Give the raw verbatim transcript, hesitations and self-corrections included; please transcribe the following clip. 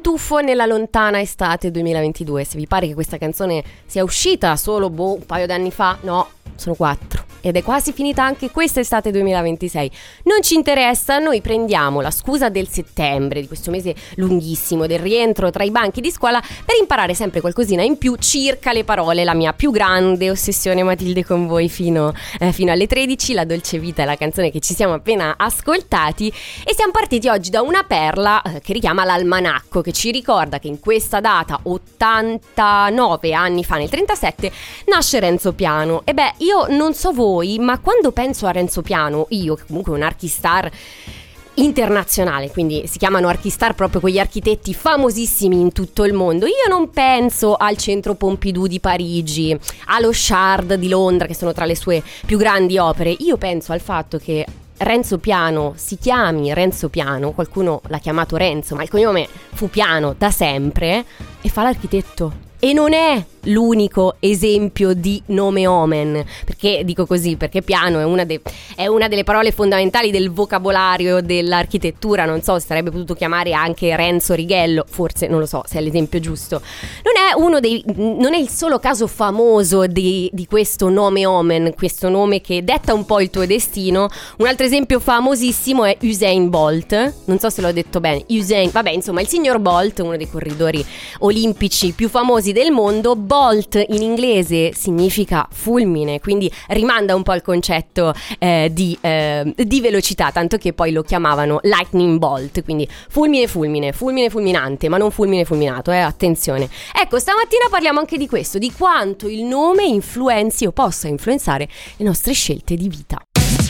un tuffo nella lontana estate duemilaventidue. Se vi pare che questa canzone sia uscita solo boh, un paio d'anni fa, no, sono quattro. Ed è quasi finita anche questa estate duemilaventisei. Non ci interessa, noi prendiamo la scusa del settembre, di questo mese lunghissimo, del rientro tra i banchi di scuola, per imparare sempre qualcosina in più circa le parole. La mia più grande ossessione, Matilde, con voi fino, eh, fino alle tredici. La Dolce Vita è la canzone che ci siamo appena ascoltati. E siamo partiti oggi da una perla eh, che richiama l'almanacco, che ci ricorda che in questa data, ottantanove anni fa, nel trentasette, nasce Renzo Piano. E beh, io non so voi, ma quando penso a Renzo Piano, io che comunque un archistar internazionale, quindi si chiamano archistar proprio quegli architetti famosissimi in tutto il mondo, io non penso al centro Pompidou di Parigi, allo Shard di Londra, che sono tra le sue più grandi opere. Io penso al fatto che Renzo Piano si chiami Renzo Piano, qualcuno l'ha chiamato Renzo, ma il cognome fu Piano da sempre, e fa l'architetto. E non è l'unico esempio di nome omen. Perché dico così? Perché piano è una, de- è una delle parole fondamentali del vocabolario dell'architettura. Non so, si sarebbe potuto chiamare anche Renzo Righello, forse, non lo so se è l'esempio giusto. Non è uno dei non è il solo caso famoso di, di questo nome omen, questo nome che detta un po' il tuo destino. Un altro esempio famosissimo è Usain Bolt. Non so se l'ho detto bene. Usain, vabbè, insomma, il signor Bolt, uno dei corridori olimpici più famosi del mondo. Bolt in inglese significa fulmine, quindi rimanda un po' al concetto eh, di, eh, di velocità, tanto che poi lo chiamavano lightning bolt, quindi fulmine fulmine, fulmine fulminante, ma non fulmine fulminato, eh, attenzione. Ecco, stamattina parliamo anche di questo, di quanto il nome influenzi o possa influenzare le nostre scelte di vita.